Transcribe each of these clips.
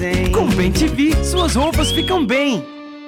hein? Com Bem TV, suas roupas ficam bem.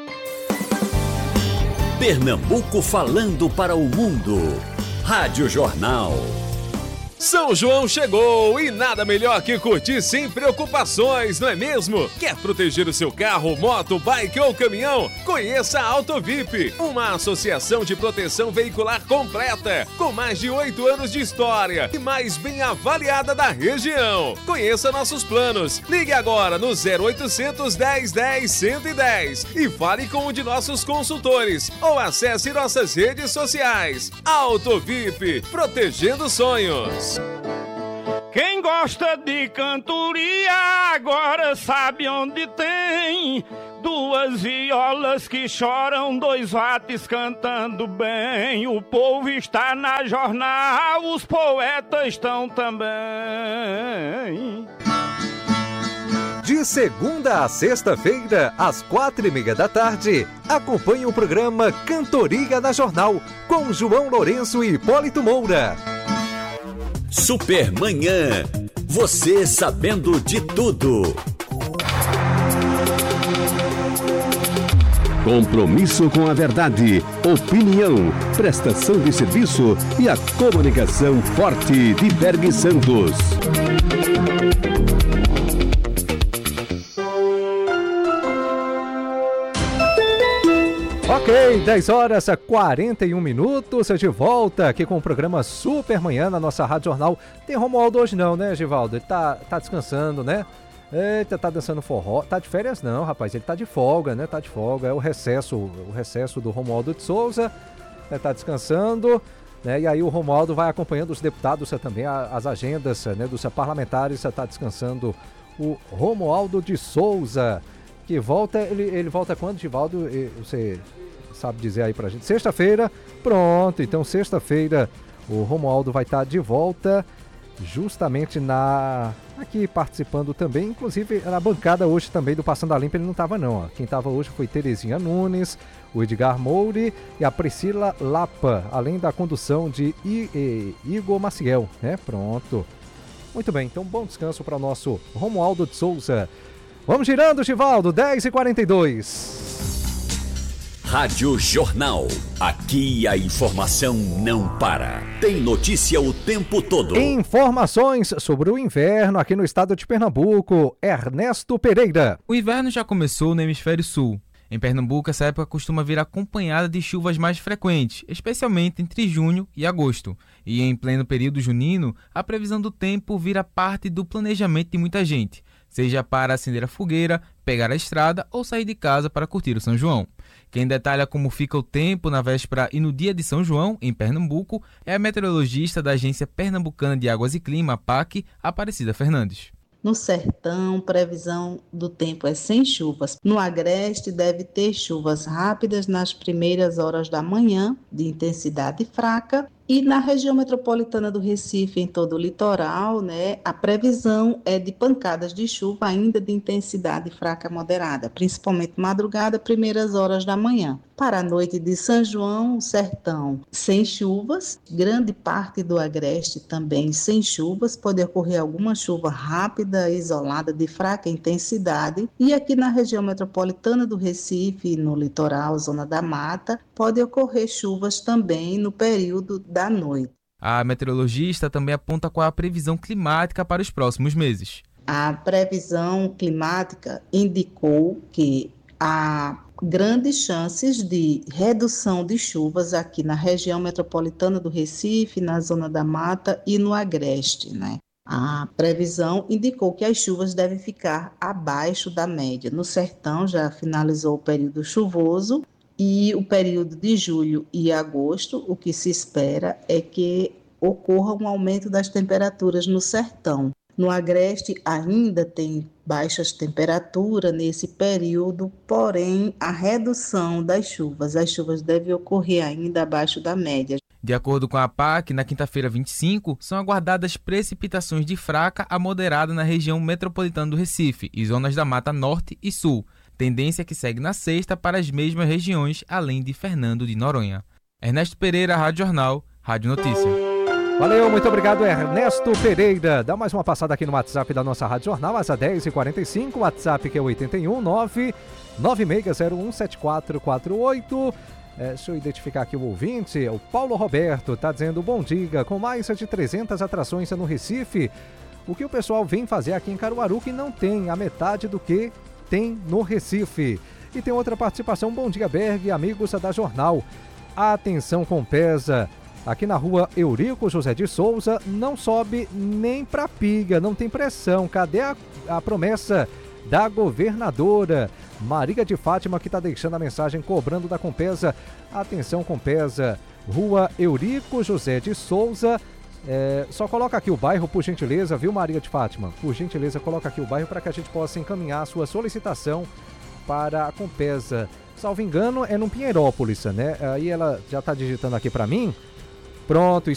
Pernambuco falando para o mundo. Rádio Jornal. São João chegou e nada melhor que curtir sem preocupações, não é mesmo? Quer proteger o seu carro, moto, bike ou caminhão? Conheça a AutoVip, uma associação de proteção veicular completa, com mais de 8 anos de história e mais bem avaliada da região. Conheça nossos planos. Ligue agora no 0800 1010 110 e fale com um de nossos consultores ou acesse nossas redes sociais. AutoVip, protegendo sonhos. Quem gosta de cantoria agora sabe onde tem duas violas que choram, dois vates cantando bem. O povo está na jornal, os poetas estão também. De segunda a sexta-feira, às 4:30 da tarde, acompanhe o programa Cantoria na Jornal, com João Lourenço e Hipólito Moura. Supermanhã. Você sabendo de tudo. Compromisso com a verdade, opinião, prestação de serviço e a comunicação forte de Berg Santos. Ok, 10 horas e 41 minutos, de volta aqui com o programa Supermanhã na nossa Rádio Jornal. Tem Romualdo hoje não, né, Givaldo? Ele tá descansando, né? Eita, tá dançando forró. Tá de férias não, rapaz, ele tá de folga, né? Tá de folga, é o recesso do Romualdo de Souza, tá descansando, né? E aí o Romualdo vai acompanhando os deputados também, as agendas, né, dos parlamentares, tá descansando o Romualdo de Souza, que volta, ele volta quando, Givaldo? Você sabe dizer aí pra gente? Sexta-feira, pronto, então sexta-feira o Romualdo vai estar de volta, justamente aqui participando também, inclusive na bancada hoje também do Passando a Limpo ele não estava não, ó. Quem estava hoje foi Terezinha Nunes, o Edgar Moure e a Priscila Lapa, além da condução de Igor Maciel, né? Pronto. Muito bem, então bom descanso para o nosso Romualdo de Souza. Vamos girando, Givaldo, 10h42. Rádio Jornal. Aqui a informação não para. Tem notícia o tempo todo. Informações sobre o inverno aqui no estado de Pernambuco. Ernesto Pereira. O inverno já começou no hemisfério sul. Em Pernambuco, essa época costuma vir acompanhada de chuvas mais frequentes, especialmente entre junho e agosto. E em pleno período junino, a previsão do tempo vira parte do planejamento de muita gente, seja para acender a fogueira, pegar a estrada ou sair de casa para curtir o São João. Quem detalha como fica o tempo na véspera e no dia de São João, em Pernambuco, é a meteorologista da Agência Pernambucana de Águas e Clima, APAC, Aparecida Fernandes. No sertão, previsão do tempo é sem chuvas. No agreste, deve ter chuvas rápidas nas primeiras horas da manhã, de intensidade fraca. E na região metropolitana do Recife, em todo o litoral, né, a previsão é de pancadas de chuva ainda de intensidade fraca moderada, principalmente madrugada, primeiras horas da manhã. Para a noite de São João, sertão sem chuvas, grande parte do agreste também sem chuvas, pode ocorrer alguma chuva rápida, isolada, de fraca intensidade. E aqui na região metropolitana do Recife, no litoral, zona da mata, pode ocorrer chuvas também no período da noite. A meteorologista também aponta qual é a previsão climática para os próximos meses. A previsão climática indicou que há grandes chances de redução de chuvas aqui na região metropolitana do Recife, na zona da mata e no agreste, né? A previsão indicou que as chuvas devem ficar abaixo da média. No sertão já finalizou o período chuvoso, e o período de julho e agosto, o que se espera é que ocorra um aumento das temperaturas no sertão. No agreste ainda tem baixas temperaturas nesse período, porém a redução das chuvas, as chuvas devem ocorrer ainda abaixo da média. De acordo com a APAC, na quinta-feira 25, são aguardadas precipitações de fraca a moderada na região metropolitana do Recife e zonas da Mata Norte e Sul. Tendência que segue na sexta para as mesmas regiões, além de Fernando de Noronha. Ernesto Pereira, Rádio Jornal, Rádio Notícia. Valeu, muito obrigado, Ernesto Pereira. Dá mais uma passada aqui no WhatsApp da nossa Rádio Jornal, às 10h45, WhatsApp que é 81996017448. Deixa eu identificar aqui o ouvinte, o Paulo Roberto, tá dizendo: bom dia, com mais de 300 atrações no Recife, o que o pessoal vem fazer aqui em Caruaru que não tem a metade do que tem no Recife. E tem outra participação: bom dia, Berg, amigos da Jornal. Atenção Compesa, aqui na rua Eurico José de Souza, não sobe nem pra piga, não tem pressão. Cadê a promessa da governadora Maria de Fátima, que está deixando a mensagem cobrando da Compesa? Atenção Compesa, rua Eurico José de Souza. Só coloca aqui o bairro, por gentileza, viu, Maria de Fátima? Por gentileza, coloca aqui o bairro para que a gente possa encaminhar a sua solicitação para a Compesa. Salvo engano, é no Pinheirópolis, né? Aí ela já está digitando aqui para mim. Pronto,